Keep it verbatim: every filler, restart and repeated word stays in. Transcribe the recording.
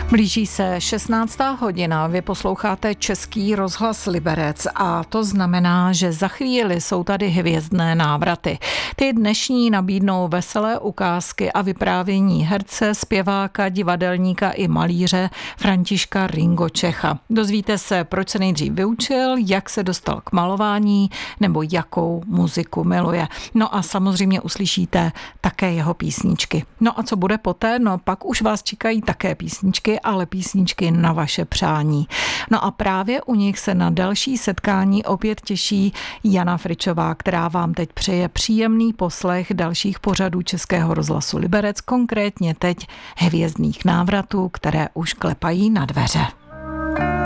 Blíží se šestnáctá hodina, vy posloucháte Český rozhlas Liberec a to znamená, že za chvíli jsou tady hvězdné návraty. Ty dnešní nabídnou veselé ukázky a vyprávění herce, zpěváka, divadelníka i malíře Františka Ringo Čecha. Dozvíte se, proč se nejdřív vyučil, jak se dostal k malování nebo jakou muziku miluje. No a samozřejmě uslyšíte také jeho písničky. No a co bude poté? No pak už vás čekají také písničky, ale písničky na vaše přání. No a právě u nich se na další setkání opět těší Jana Fričová, která vám teď přeje příjemný poslech dalších pořadů Českého rozhlasu Liberec, konkrétně teď hvězdných návratů, které už klepají na dveře.